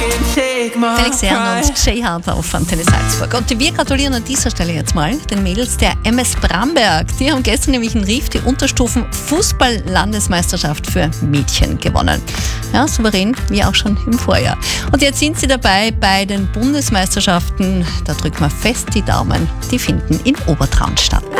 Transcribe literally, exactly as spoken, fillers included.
Felix Herrn und Jay Harper auf Antenne Salzburg. Und wir gratulieren an dieser Stelle jetzt mal den Mädels der M S Bramberg. Die haben gestern nämlich in Rief die Unterstufen-Fußball-Landesmeisterschaft für Mädchen gewonnen. Ja, souverän, wie auch schon im Vorjahr. Und jetzt sind sie dabei bei den Bundesmeisterschaften. Da drücken wir fest die Daumen. Die finden in Obertraun statt.